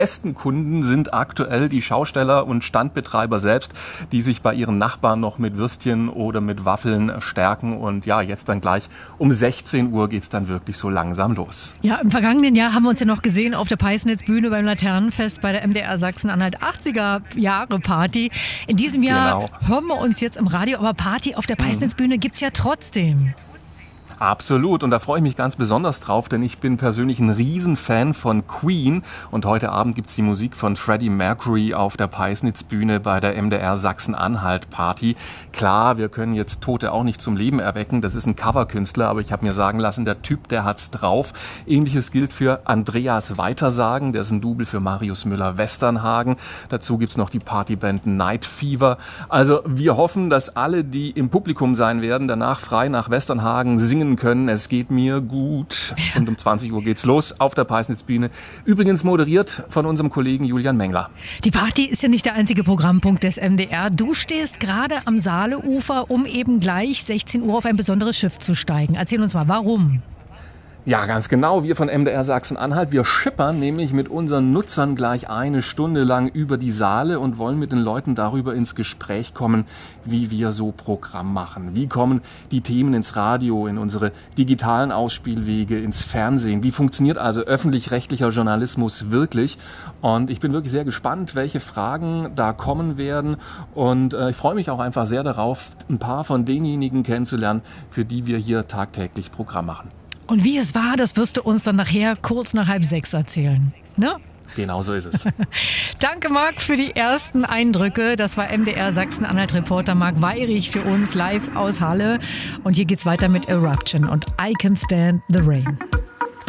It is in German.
besten Kunden sind aktuell die Schausteller und Standbetreiber selbst, die sich bei ihren Nachbarn noch mit Würstchen oder mit Waffeln stärken. Und ja, jetzt dann gleich um 16 Uhr geht's dann wirklich so langsam los. Ja, im vergangenen Jahr haben wir uns ja noch gesehen auf der Peisnitz-Bühne beim Laternenfest bei der MDR Sachsen-Anhalt 80er-Jahre-Party. In diesem Jahr hören wir uns jetzt im Radio, aber Party auf der Peisnitz-Bühne gibt's ja trotzdem. Absolut, und da freue ich mich ganz besonders drauf, denn ich bin persönlich ein Riesenfan von Queen und heute Abend gibt's die Musik von Freddie Mercury auf der Peisnitz-Bühne bei der MDR Sachsen-Anhalt-Party. Klar, wir können jetzt Tote auch nicht zum Leben erwecken, das ist ein Coverkünstler, aber ich habe mir sagen lassen, der Typ, der hat's drauf. Ähnliches gilt für Andreas Weitersagen, der ist ein Double für Marius Müller-Westernhagen. Dazu gibt's noch die Partyband Night Fever. Also wir hoffen, dass alle, die im Publikum sein werden, danach frei nach Westernhagen singen können. Es geht mir gut. Und um 20 Uhr geht's los auf der Peisnitz-Bühne. Übrigens moderiert von unserem Kollegen Julian Mengler. Die Party ist ja nicht der einzige Programmpunkt des MDR. Du stehst gerade am Saaleufer, um eben gleich 16 Uhr auf ein besonderes Schiff zu steigen. Erzähl uns mal, warum? Ja, ganz genau. Wir von MDR Sachsen-Anhalt, wir schippern nämlich mit unseren Nutzern gleich eine Stunde lang über die Saale und wollen mit den Leuten darüber ins Gespräch kommen, wie wir so Programm machen. Wie kommen die Themen ins Radio, in unsere digitalen Ausspielwege, ins Fernsehen? Wie funktioniert also öffentlich-rechtlicher Journalismus wirklich? Und ich bin wirklich sehr gespannt, welche Fragen da kommen werden. Und ich freue mich auch einfach sehr darauf, ein paar von denjenigen kennenzulernen, für die wir hier tagtäglich Programm machen. Und wie es war, das wirst du uns dann nachher kurz nach 5:30 erzählen, ne? Genau so ist es. Danke, Marc, für die ersten Eindrücke. Das war MDR Sachsen-Anhalt-Reporter Marc Weyrich für uns live aus Halle. Und hier geht's weiter mit Eruption und I Can Stand the Rain.